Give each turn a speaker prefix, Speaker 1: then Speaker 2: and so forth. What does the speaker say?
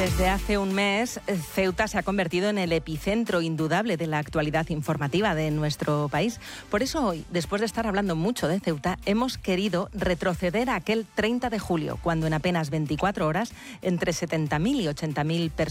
Speaker 1: Desde hace un mes, Ceuta se ha convertido en el epicentro indudable de la actualidad informativa de nuestro país. Por eso hoy, después de estar hablando mucho de Ceuta, hemos querido retroceder a aquel 30 de julio, cuando en apenas 24 horas, entre 70.000 y 80.000 personas